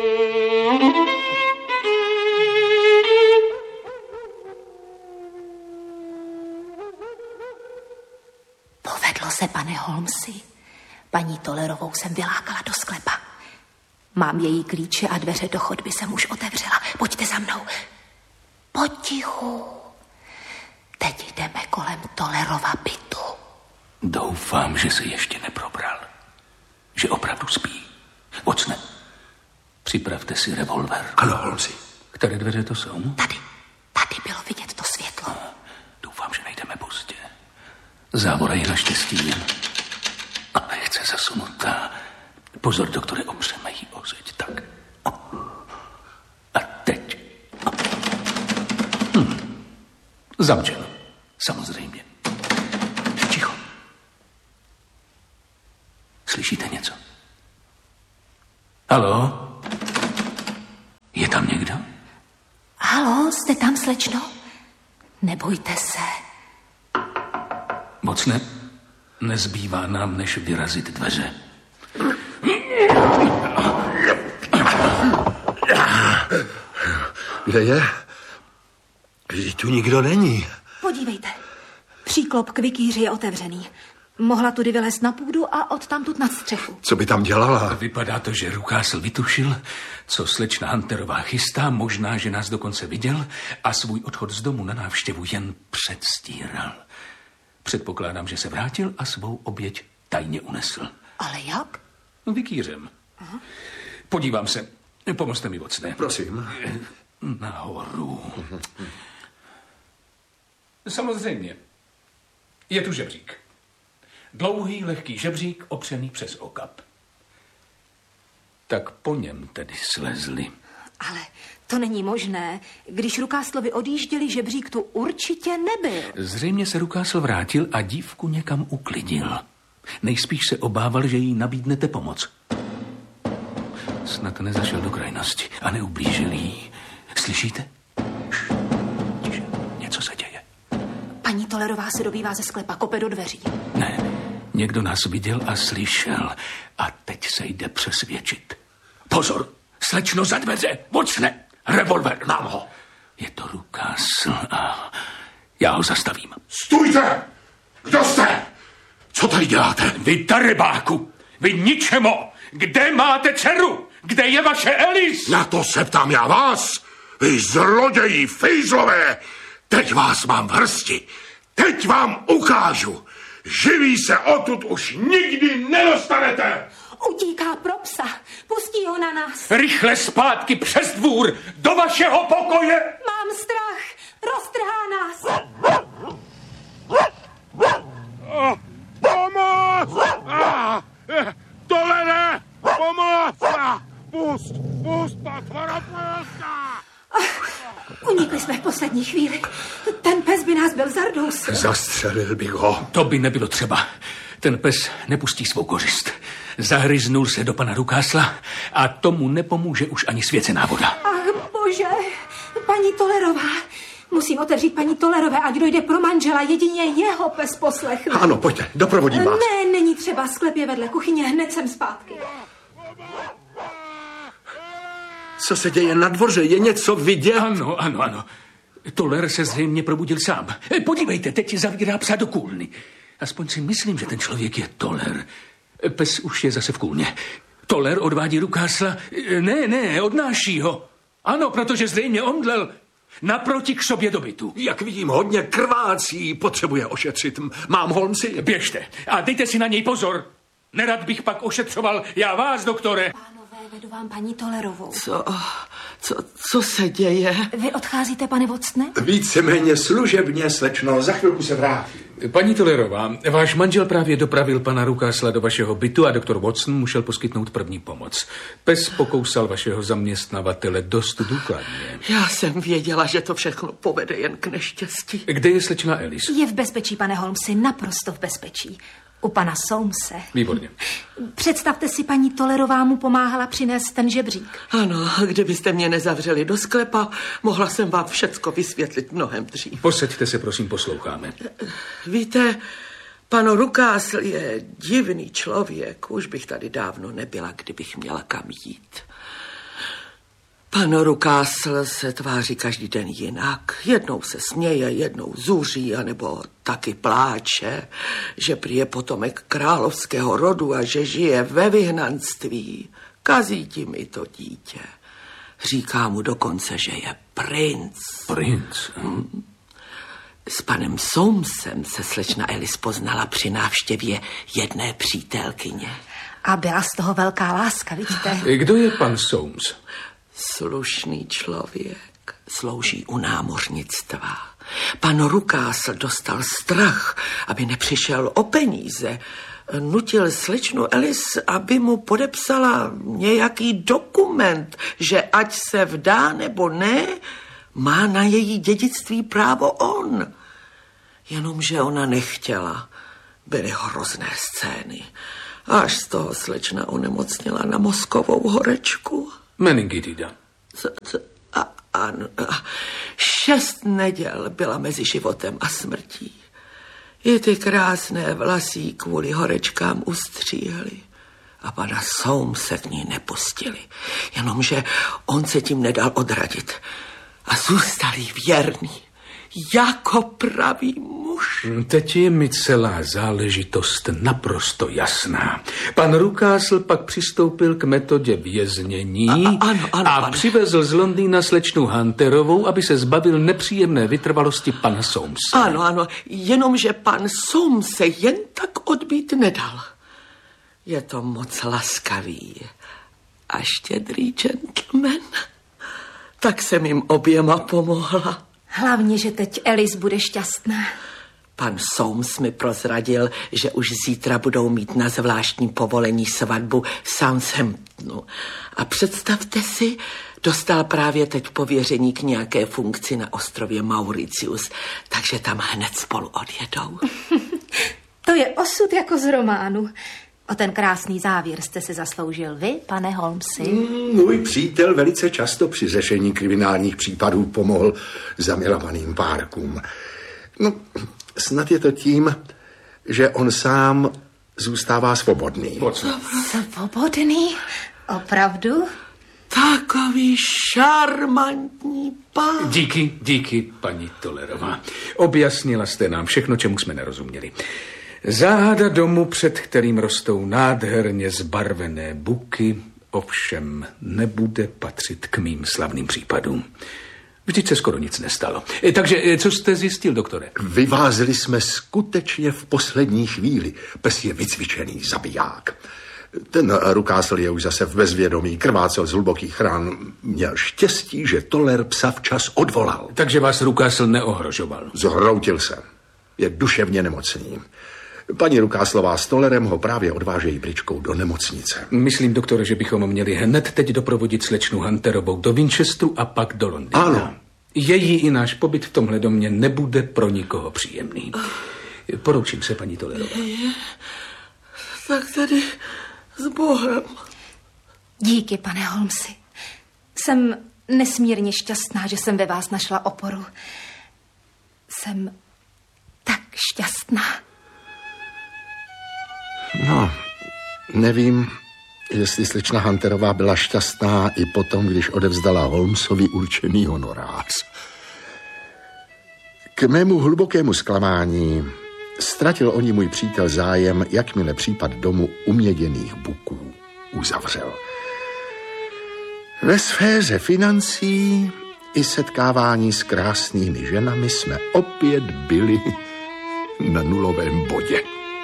Povedlo se, pane Holmesi. Paní Tollerovou jsem vylákala do sklepa. Mám její klíče a dveře do chodby jsem už otevřela. Pojďte za mnou. Potichu. Teď jdeme kolem Tollerova bytu. Doufám, že se ještě neprobral. Že opravdu spí. Watsone, připravte si revolver. Ano, Holmesi. Které dveře to jsou? Tady bylo vidět to světlo. Doufám, že nejdeme pozdě. Závora je naštěstí jen lehce zasunutá. Pozor, doktore, opřeme jí o zeď. Tak. A teď. Zamčeno. Samozřejmě. Ticho. Slyšíte něco? Haló? Je tam někdo? Haló, jste tam, slečno? Nebojte se. Moc ne. Nezbývá nám, než vyrazit dveře. Kde je? Vždyť tu nikdo není. Podívejte. Příklop k vikýři je otevřený. Mohla tudy vylézt na půdu a odtamtud nad střechu. Co by tam dělala? Vypadá to, že Rukásl vytušil, co slečna Hunterová chystá, možná, že nás dokonce viděl a svůj odchod z domu na návštěvu jen předstíral. Předpokládám, že se vrátil a svou oběť tajně unesl. Ale jak? Vikýřem. Aha. Podívám se. Pomozte mi, Watsone. Prosím. Nahoru. Samozřejmě. Je tu žebřík. Dlouhý, lehký žebřík opřený přes okap. Tak po něm tedy slezli. Ale to není možné. Když Rukáslovi odjížděli, žebřík tu určitě nebyl. Zřejmě se Rukásl vrátil a dívku někam uklidil. Nejspíš se obával, že jí nabídnete pomoc. Snad nezašel do krajnosti a neublížil jí. Slyšíte? Tiše, něco se děje. Paní Tollerová se dobývá ze sklepa, kope do dveří. Ne, někdo nás viděl a slyšel. A teď se jde přesvědčit. Pozor, slečno za dveře, Watsone, revolver, mám ho. Je to Rukásl a já ho zastavím. Stůjte! Kdo jste? Co tady děláte? Vy darebáku, vy ničemo! Kde máte dceru? Kde je vaše Elis? Na to se ptám já vás! Vy zloději, fejzlové! Teď vás mám v hrsti! Teď vám ukážu! Živí se odtud už nikdy nedostanete! Utíká pro psa. Pustí ho na nás. Rychle zpátky přes dvůr, do vašeho pokoje! Mám strach. Roztrhá nás. Pomoc! Tohle! Pomoc! Pust, patvora, pust! Unikli jsme v poslední chvíli. Ten pes by nás byl zardous. Zastřelil bych ho. To by nebylo třeba. Ten pes nepustí svou kořist. Zahryznul se do pana Rukásla a tomu nepomůže už ani svěcená voda. Ach, bože. Paní Paní Tollerová. Musím otevřít paní Tollerové, ať dojde pro manžela, jedině jeho pes poslechne. Ano, pojďte, doprovodím vás. Ne, není třeba, sklep je vedle kuchyně, hned jsem zpátky. Co se děje na dvoře? Je něco vidět? Ano. Toller se zřejmě probudil sám. Podívejte, teď zavírá psa do kůlny. Aspoň si myslím, že ten člověk je Toller. Pes už je zase v kůlně. Toller odvádí Rukásla. Ne, odnáší ho. Ano, protože zřejmě omdlel naproti k sobě do bytu. Jak vidím, hodně krvácí, potřebuje ošetřit. Mám, Holmesi? Běžte a dejte si na něj pozor. Nerad bych pak ošetřoval já vás, doktore. Pánové, vedu vám paní Tollerovou. Co se děje? Vy odcházíte, pane Watsone? Víceméně služebně, slečno, za chvilku se vrátím. Paní Tollerová, váš manžel právě dopravil pana Rukásla do vašeho bytu a doktor Watson musel poskytnout první pomoc. Pes pokousal vašeho zaměstnavatele dost důkladně. Já jsem věděla, že to všechno povede jen k neštěstí. Kde je slečna Alice? Je v bezpečí, pane Holmesi, naprosto v bezpečí. U pana Soamese. Výborně. Představte si, paní Tollerová mu pomáhala přinést ten žebřík. Ano, kdybyste mě nezavřeli do sklepa, mohla jsem vám všecko vysvětlit mnohem dřív. Posaďte se, prosím, posloucháme. Víte, pan Rukásl je divný člověk. Už bych tady dávno nebyla, kdybych měla kam jít. Pan Rukásl se tváří každý den jinak. Jednou se směje, jednou zuří, anebo taky pláče, že prý je potomek královského rodu a že žije ve vyhnanství. Kazí tím i to dítě. Říká mu dokonce, že je princ. Princ? S panem Soamesem se slečna Alice poznala při návštěvě jedné přítelkyně. A byla z toho velká láska, vidíte? Kdo je pan Soames? Slušný člověk, slouží u námořnictva. Pan Rukásl dostal strach, aby nepřišel o peníze. Nutil slečnu Alice, aby mu podepsala nějaký dokument, že ať se vdá nebo ne, má na její dědictví právo on. Jenomže ona nechtěla. Byly hrozné scény. Až z toho slečna onemocněla na mozkovou horečku. Meningitida. Ano. 6 neděl byla mezi životem a smrtí. I ty krásné vlasy kvůli horečkám ustříhly. A pana Soamese k ní nepustili. Jenomže on se tím nedal odradit. A zůstali věrný. Jako pravý muž. Teď je mi celá záležitost naprosto jasná. Pan Rukásl pak přistoupil k metodě věznění a přivezl z Londýna slečnu Hunterovou, aby se zbavil nepříjemné vytrvalosti pana Soamese. Ano, jenomže pan Soamese jen tak odbít nedal. Je to moc laskavý a štědrý gentleman. Tak jsem jim oběma pomohla. Hlavně, že teď Alice bude šťastná. Pan Soames mi prozradil, že už zítra budou mít na zvláštní povolení svatbu v Southamptonu. A představte si, dostal právě teď pověření k nějaké funkci na ostrově Mauritius, takže tam hned spolu odjedou. To je osud jako z románu. O ten krásný závěr jste se zasloužil vy, pane Holmesi. Můj přítel velice často při řešení kriminálních případů pomohl zamilovaným párkům. No, snad je to tím, že on sám zůstává svobodný. Svobodný? Opravdu? Takový šarmantní pán. Díky, paní Tollerová. Objasnila jste nám všechno, čemu jsme nerozuměli. Záhada domu, před kterým rostou nádherně zbarvené buky, ovšem nebude patřit k mým slavným případům. Vždyť se skoro nic nestalo. Takže co jste zjistil, doktore? Vyvázeli jsme skutečně v poslední chvíli. Pes je vycvičený zabiják. Ten Rukásl je už zase v bezvědomí, krvácel z hlubokých ran. Měl štěstí, že Toller psa včas odvolal. Takže vás Rukásl neohrožoval? Zhroutil se. Je duševně nemocný. Paní Rukáslová s Tollerem ho právě odvážejí bričkou do nemocnice. Myslím, doktore, že bychom měli hned teď doprovodit slečnu Hunterovou do Winchesteru a pak do Londýna. Ano. Její i náš pobyt v tomhle domě nebude pro nikoho příjemný. Poroučím se, paní Tollerová. Tak tady s Bohem. Díky, pane Holmesi. Jsem nesmírně šťastná, že jsem ve vás našla oporu. Jsem tak šťastná. No, nevím, jestli slečna Hunterová byla šťastná i potom, když odevzdala Holmesovi určený honorář. K mému hlubokému zklamání ztratil o ní můj přítel zájem, jakmile případ domu uměděných buků uzavřel. Ve sféře financí i setkávání s krásnými ženami jsme opět byli na nulovém bodě.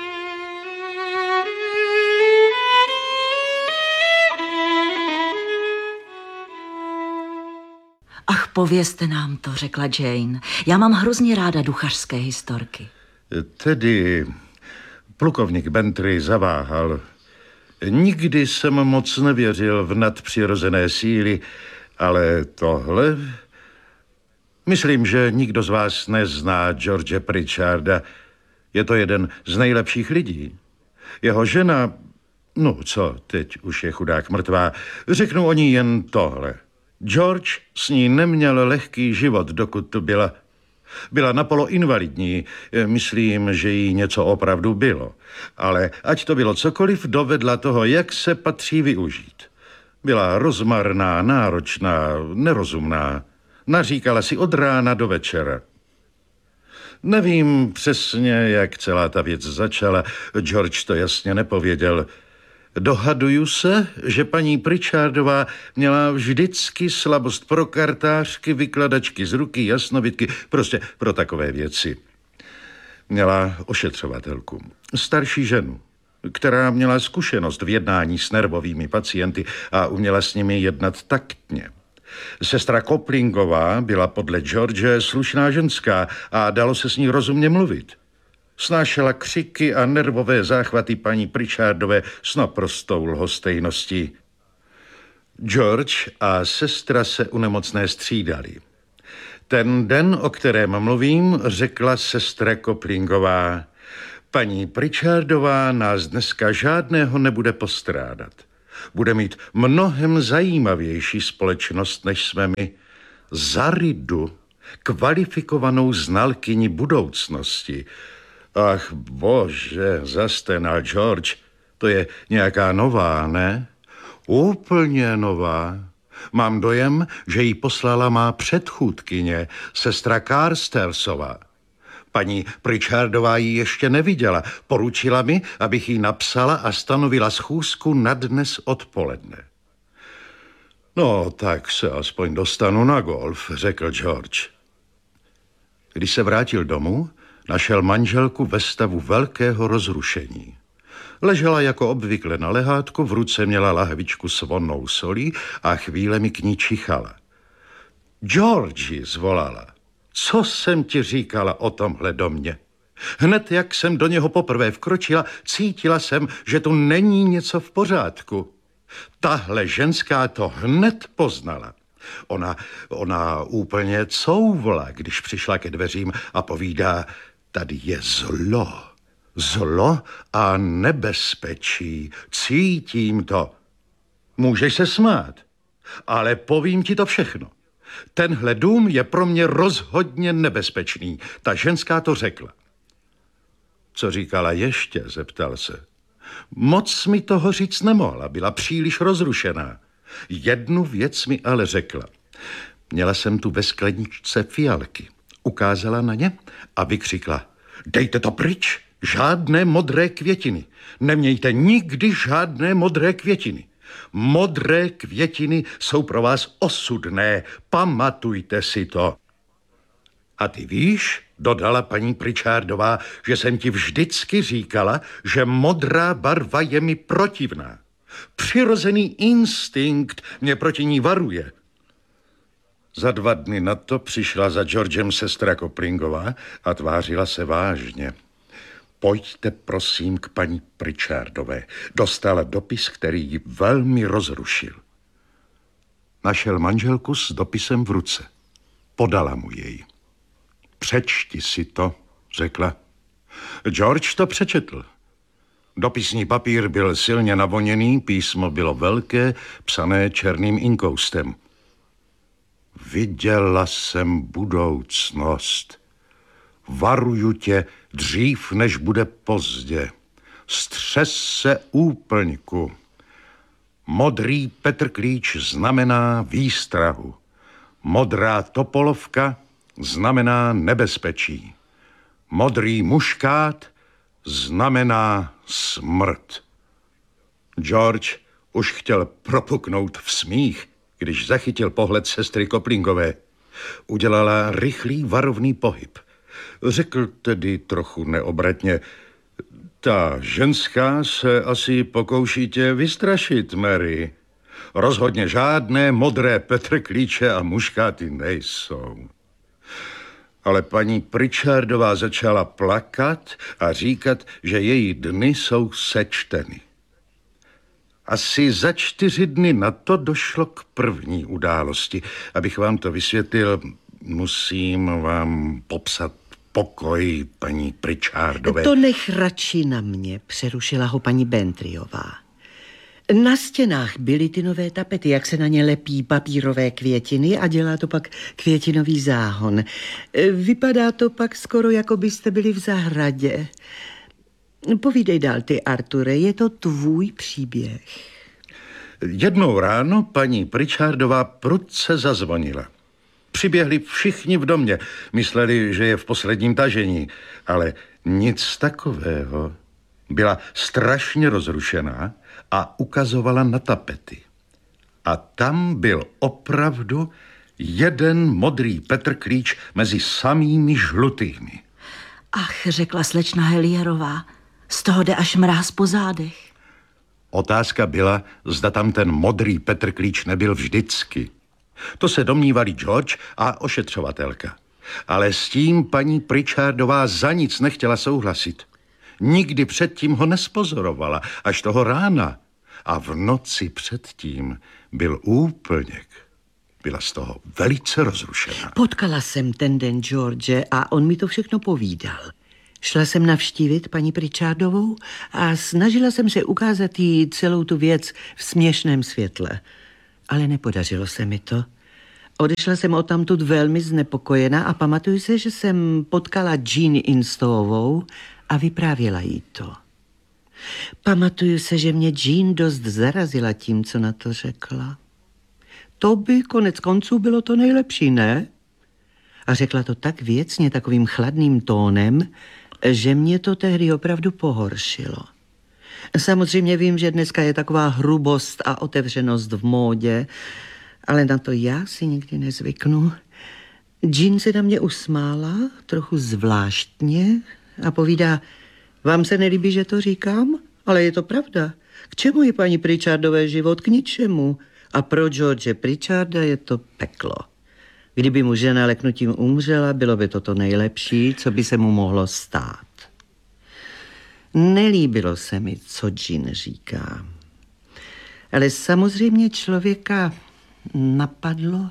Ach, povězte nám to, řekla Jane. Já mám hrozně ráda duchařské historky. Tedy plukovník Bentry zaváhal. Nikdy jsem moc nevěřil v nadpřirozené síly, ale tohle... Myslím, že nikdo z vás nezná George Pritcharda. Je to jeden z nejlepších lidí. Jeho žena, no co, teď už je chudák mrtvá, řeknu o ní jen tohle. George s ní neměl lehký život, dokud tu byla. Byla napolo invalidní, myslím, že jí něco opravdu bylo. Ale ať to bylo cokoliv, dovedla toho, jak se patří využít. Byla rozmarná, náročná, nerozumná. Naříkala si od rána do večera. Nevím přesně, jak celá ta věc začala. George to jasně nepověděl. Dohaduju se, že paní Pritchardová měla vždycky slabost pro kartářky, vykladačky z ruky, jasnovidky, prostě pro takové věci. Měla ošetřovatelku, starší ženu, která měla zkušenost v jednání s nervovými pacienty a uměla s nimi jednat taktně. Sestra Koplingová byla podle George slušná ženská a dalo se s ní rozumně mluvit. Snášela křiky a nervové záchvaty paní Pritchardové s naprostou lhostejností. George a sestra se u nemocné střídali. Ten den, o kterém mluvím, řekla sestra Koplingová: paní Pritchardová nás dneska žádného nebude postrádat. Bude mít mnohem zajímavější společnost, než jsme my. Zaridu, kvalifikovanou znalkyni budoucnosti. Ach bože, zastenal George, to je nějaká nová, ne? Úplně nová. Mám dojem, že ji poslala má předchůdkyně, sestra Carstersová. Paní Pritchardová ji ještě neviděla. Poručila mi, abych jí napsala a stanovila schůzku na dnes odpoledne. No, tak se aspoň dostanu na golf, řekl George. Když se vrátil domů, našel manželku ve stavu velkého rozrušení. Ležela jako obvykle na lehátku, v ruce měla lahvičku s vonnou solí a chvílemi k ní čichala. Georgi, zvolala, co jsem ti říkala o tomhle domě? Hned jak jsem do něho poprvé vkročila, cítila jsem, že tu není něco v pořádku. Tahle ženská to hned poznala. Ona úplně couvla, když přišla ke dveřím a povídá: tady je zlo. Zlo a nebezpečí. Cítím to. Můžeš se smát, ale povím ti to všechno. Tenhle dům je pro mě rozhodně nebezpečný. Ta ženská to řekla. Co říkala ještě, zeptal se. Moc mi toho říct nemohla, byla příliš rozrušená. Jednu věc mi ale řekla. Měla jsem tu ve skleničce fialky. Ukázala na ně a vykřikla: dejte to pryč, žádné modré květiny. Nemějte nikdy žádné modré květiny. Modré květiny jsou pro vás osudné, pamatujte si to. A ty víš, dodala paní Pritchardová, že jsem ti vždycky říkala, že modrá barva je mi protivná. Přirozený instinkt mě proti ní varuje. Za 2 dny na to přišla za Georgem sestra Koplingová a tvářila se vážně. Pojďte prosím k paní Pritchardové. Dostala dopis, který ji velmi rozrušil. Našel manželku s dopisem v ruce. Podala mu jej. Přečti si to, řekla. George to přečetl. Dopisní papír byl silně navoněný, písmo bylo velké, psané černým inkoustem. Viděla jsem budoucnost. Varuju tě dřív, než bude pozdě. Střes se úplňku. Modrý Petrklíč znamená výstrahu. Modrá topolovka znamená nebezpečí. Modrý muškát znamená smrt. George už chtěl propuknout v smích, když zachytil pohled sestry Koplingové. Udělala rychlý varovný pohyb. Řekl tedy trochu neobratně: ta ženská se asi pokouší tě vystrašit, Mary. Rozhodně žádné modré Petrklíče a muškáty nejsou. Ale paní Pritchardová začala plakat a říkat, že její dny jsou sečteny. Asi za 4 dny na to došlo k první události. Abych vám to vysvětlil, musím vám popsat pokoj paní Pritchardové. To nech radši na mě, přerušila ho paní Bentryová. Na stěnách byly ty nové tapety, jak se na ně lepí papírové květiny a dělá to pak květinový záhon. Vypadá to pak skoro, jako byste byli v zahradě. Povídej dál ty, Arture, je to tvůj příběh. Jednou ráno paní Pritchardová prudce zazvonila. Přiběhli všichni v domě, mysleli, že je v posledním tažení, ale nic takového. Byla strašně rozrušená a ukazovala na tapety. A tam byl opravdu jeden modrý Petrklíč mezi samými žlutými. Ach, řekla slečna Helierová, z toho jde až mráz po zádech. Otázka byla, zda tam ten modrý Petrklíč nebyl vždycky. To se domnívali George a ošetřovatelka. Ale s tím paní Pritchardová za nic nechtěla souhlasit. Nikdy předtím ho nespozorovala, až toho rána. A v noci předtím byl úplněk. Byla z toho velice rozrušená. Potkala jsem ten den George a on mi to všechno povídal. Šla jsem navštívit paní Pritchardovou a snažila jsem se ukázat jí celou tu věc v směšném světle. Ale nepodařilo se mi to. Odešla jsem odtamtud velmi znepokojená a pamatuju se, že jsem potkala Jean Instonovou a vyprávěla jí to. Pamatuju se, že mě Jean dost zarazila tím, co na to řekla. To by konec konců bylo to nejlepší, ne? A řekla to tak věcně, takovým chladným tónem, že mě to tehdy opravdu pohoršilo. Samozřejmě vím, že dneska je taková hrubost a otevřenost v módě, ale na to já si nikdy nezvyknu. Jean se na mě usmála, trochu zvláštně, a povídá: vám se nelíbí, že to říkám? Ale je to pravda. K čemu je paní Pritchardové život? K ničemu. A pro George Pritcharda je to peklo. Kdyby mu žena leknutím umřela, bylo by to nejlepší, co by se mu mohlo stát. Nelíbilo se mi, co Jean říká. Ale samozřejmě člověka napadlo.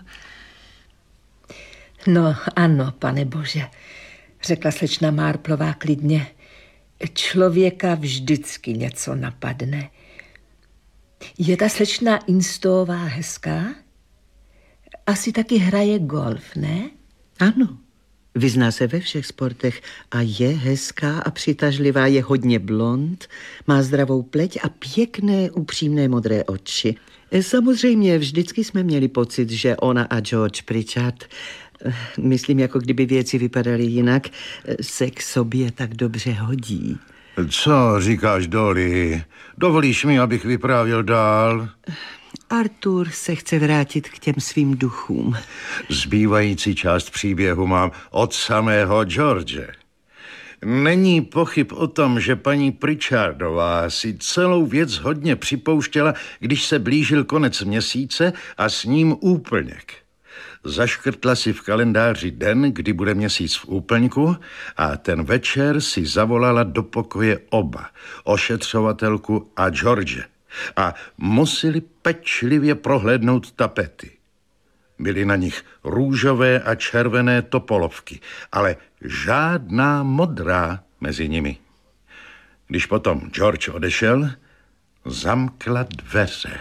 No ano, pane Bože, řekla slečna Marplová klidně. Člověka vždycky něco napadne. Je ta slečna Instová hezká? Asi taky hraje golf, ne? Ano, vyzná se ve všech sportech a je hezká a přitažlivá, je hodně blond, má zdravou pleť a pěkné, upřímné modré oči. Samozřejmě vždycky jsme měli pocit, že ona a George Pritchard, myslím, jako kdyby věci vypadaly jinak, se k sobě tak dobře hodí. Co říkáš, Dolly? Dovolíš mi, abych vyprávěl dál? Arthur se chce vrátit k těm svým duchům. Zbývající část příběhu mám od samého George. Není pochyb o tom, že paní Pritchardová si celou věc hodně připouštěla, když se blížil konec měsíce a s ním úplněk. Zaškrtla si v kalendáři den, kdy bude měsíc v úplňku, a ten večer si zavolala do pokoje oba, ošetřovatelku a George, a museli pečlivě prohlédnout tapety. Byly na nich růžové a červené topolovky, ale žádná modrá mezi nimi. Když potom George odešel, zamkla dveře.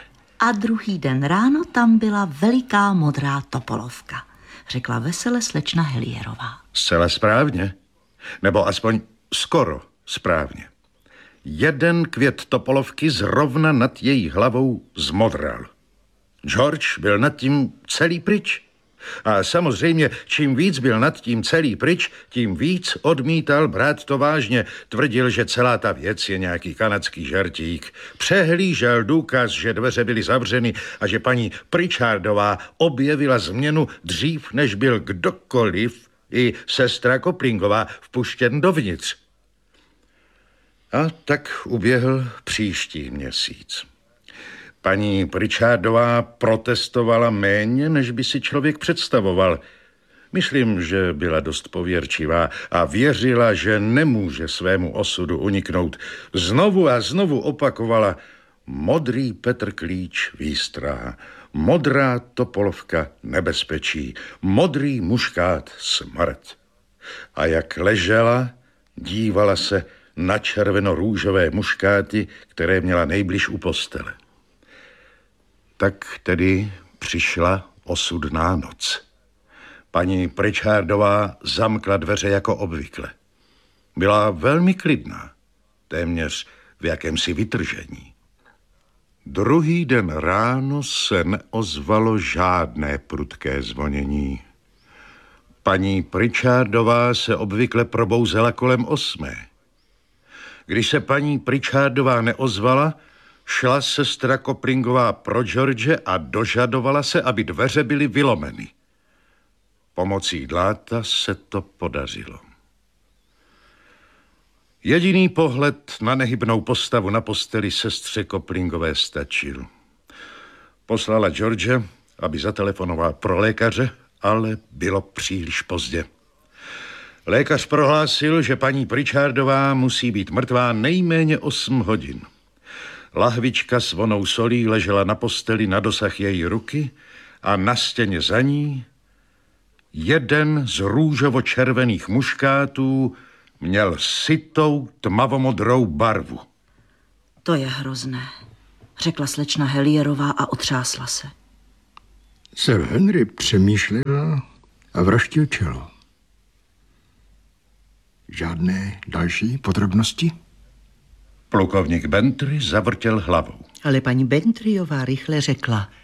a druhý den ráno tam byla veliká modrá topolovka, řekla vesele slečna Helierová. Zcela správně, nebo aspoň skoro správně. Jeden květ topolovky zrovna nad její hlavou zmodral. George byl nad tím celý pryč. A samozřejmě, čím víc byl nad tím celý pryč, tím víc odmítal brát to vážně. Tvrdil, že celá ta věc je nějaký kanadský žertík. Přehlížel důkaz, že dveře byly zavřeny a že paní Pritchardová objevila změnu dřív, než byl kdokoliv, i sestra Koplingová, vpuštěn dovnitř. A tak uběhl příští měsíc. Paní Pritchardová protestovala méně, než by si člověk představoval. Myslím, že byla dost pověrčivá a věřila, že nemůže svému osudu uniknout. Znovu a znovu opakovala: modrý Petr Klíč výstraha, modrá topolovka nebezpečí, modrý muškát smrt. A jak ležela, dívala se na červeno-růžové muškáty, které měla nejbliž u postele. Tak tedy přišla osudná noc. Paní Pritchardová zamkla dveře jako obvykle. Byla velmi klidná, téměř v jakémsi vytržení. Druhý den ráno se neozvalo žádné prudké zvonění. Paní Pritchardová se obvykle probouzela kolem 8. Když se paní Pritchardová neozvala, šla sestra Koplingová pro George a dožadovala se, aby dveře byly vylomeny. Pomocí dláta se to podařilo. Jediný pohled na nehybnou postavu na posteli sestře Koplingové stačil. Poslala George, aby zatelefonoval pro lékaře, ale bylo příliš pozdě. Lékař prohlásil, že paní Pritchardová musí být mrtvá nejméně 8 hodin. Lahvička s vonou solí ležela na posteli na dosah její ruky a na stěně za ní jeden z růžovo-červených muškátů měl sytou tmavomodrou barvu. To je hrozné, řekla slečna Helierová a otřásla se. Sir Henry přemýšlel a vraštil čelo. Žádné další podrobnosti? Plukovník Bentry zavrtěl hlavou. Ale paní Bentryová rychle řekla: